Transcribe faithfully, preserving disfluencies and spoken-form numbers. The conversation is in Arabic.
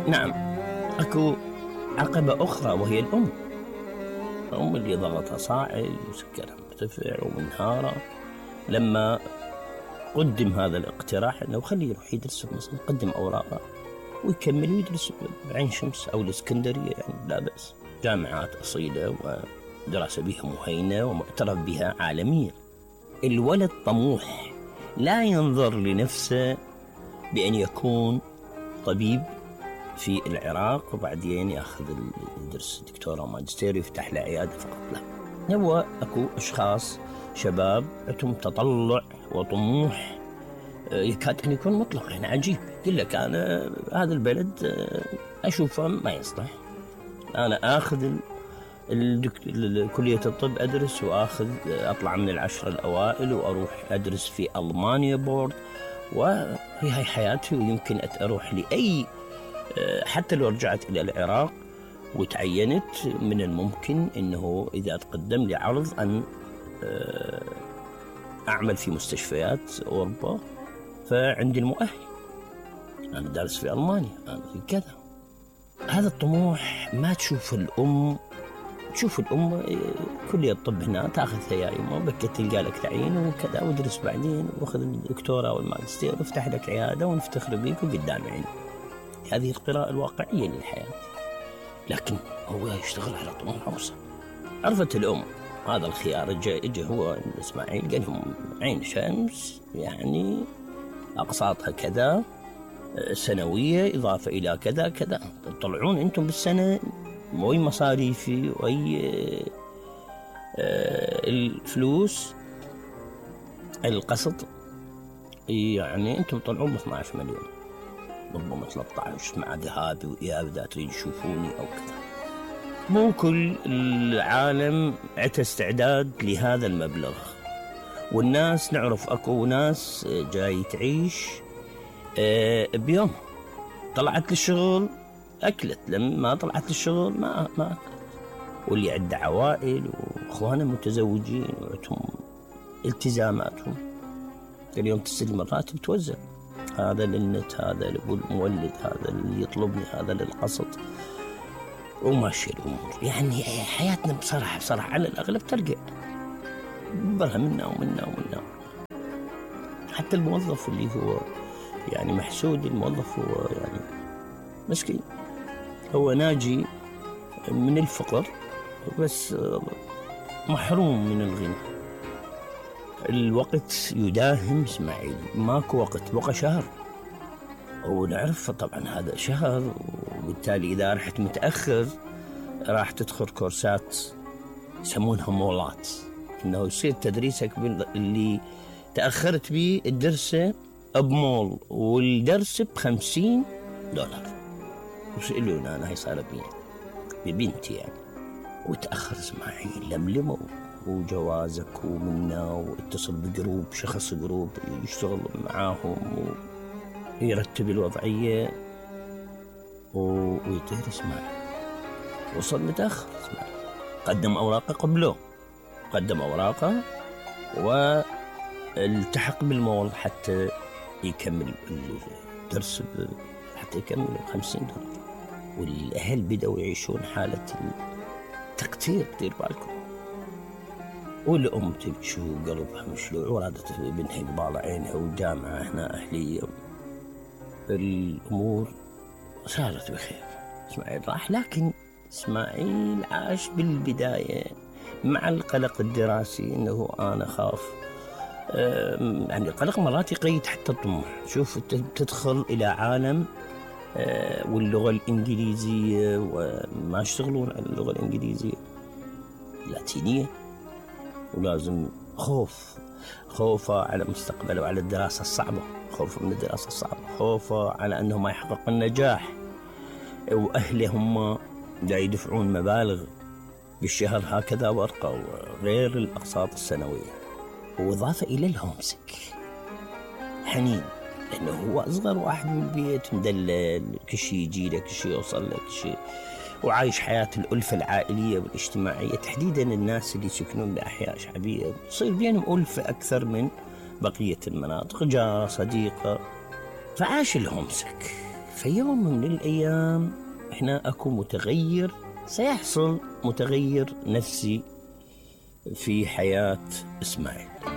نعم، أكو عقبة أخرى وهي الأم. الأم اللي ضغطها صاعد وسكرها مرتفع ومنهارة. لما قدم هذا الاقتراح أنه خليه يروح يدرس في مصر، قدم أوراقه ويكمل ويدرس بعين شمس أو الإسكندرية، يعني لا بأس، جامعات أصيلة ودراسة بها مهينة ومعترف بها عالميا. الولد طموح، لا ينظر لنفسه بأن يكون طبيب في العراق وبعدين ياخذ يدرس دكتوراه وماجستير ويفتح له عياده فقط، لا. هو اكو اشخاص شباب عندهم تطلع وطموح يكاد ان يكون مطلق، يعني عجيب. يقول لك انا هذا البلد اشوفه ما يصلح، انا اخذ كلية الطب ادرس واخذ اطلع من العشرة الاوائل واروح ادرس في المانيا بورد، وهي هاي حياتي، ويمكن اروح لاي، حتى لو رجعت إلى العراق وتعينت من الممكن أنه إذا تقدم لي عرض أن أعمل في مستشفيات أوروبا فعندي المؤهل، أنا دارس في ألمانيا، أنا في كذا. هذا الطموح ما تشوف الأم، تشوف الأم كلية الطب هنا تأخذها يا يمه بكت تلقى لك تعيين وكذا ودرس بعدين وأخذ الدكتوراه والماجستير وافتح لك عيادة ونفتخر بيك وقدام عيني. هذه القراءة الواقعية للحياة. لكن هو يشتغل على طموح أوسع. عرفت الأم هذا الخيار، جاء اجى هو إسماعيل قال لهم عين شمس يعني أقساطها كذا سنوية إضافة إلى كذا كذا، تطلعون أنتم بالسنة وي مصاريفي وي الفلوس القسط، يعني أنتم تطلعون اثنا عشر مليون، ربما ثلاثة عشر مع ذهابي وإيابي إذا تريد تشوفوني أو كذا. مو كل العالم عنده استعداد لهذا المبلغ، والناس نعرف أكو ناس جاي تعيش بيوم، طلعت للشغل أكلت، لما ما طلعت للشغل ما ما أكلت. واللي عنده عوائل وإخوانه متزوجين وعندهم التزاماتهم، اليوم تستلم الراتب توزع، هذا للنت، هذا لأبو المولد، هذا اللي يطلبني، هذا للقسط، وماشي الأمور. يعني حياتنا بصراحة بصراحة على الأغلب تلقى برها منا ومنا ومنا. حتى الموظف اللي هو يعني محسود، الموظف هو يعني مسكين، هو ناجي من الفقر بس محروم من الغنى. الوقت يداهم إسماعيل، ماكو وقت، بقى شهر ونعرف طبعا هذا شهر، وبالتالي إذا رحت متأخر راح تدخل كورسات يسمونها مولات، إنه يصير تدريسك اللي تأخرت به الدرسة بمول والدرس بخمسين دولار. وسألون أنا هاي صارت بي ببنتي يعني، وتأخر إسماعيل لملمه وجوازك ومنا واتصل بجروب، شخص جروب يشتغل معاهم ويرتب الوضعية ويطير إسماعيل. وصل متأخر إسماعيل، قدم أوراقه قبله، قدم أوراقه والتحق بالمول حتى يكمل الدرس، حتى يكمل خمسين دولار. والأهل بدأوا يعيشون حالة تقتير، دير بالكم. والأم تبكي وقلبها مشلوع ورادت بنتها قبال عينها والجامعة هنا أهلية. الأمور صارت بخير، إسماعيل راح، لكن إسماعيل عاش بالبداية مع القلق الدراسي، إنه أنا خاف، يعني القلق مرات يقيد حتى الطموح. شوف تدخل إلى عالم واللغة الإنجليزية وما يشتغلون على اللغة الإنجليزية اللاتينية، ولازم خوف خوفه على مستقبله وعلى الدراسة الصعبة، خوفه من الدراسة الصعبة، خوفه على أنه ما يحقق النجاح، وأهلهم دا يدفعون مبالغ بالشهر هكذا ورقة غير الأقساط السنوية. وإضافة إلى الهومسك، حنين، لأنه هو أصغر واحد من البيت، مدلل، كل شيء يجي لك، كل شيء يوصل لك، شيء، وعايش حياة الألفة العائلية والاجتماعية. تحديدا الناس اللي يسكنون بأحياء شعبية يصير بينهم ألفة أكثر من بقية المناطق، جارة، صديقة، فعاش الهومسك. في يوم من الأيام هنا أكو متغير، سيحصل متغير نفسي في حياة إسماعيل.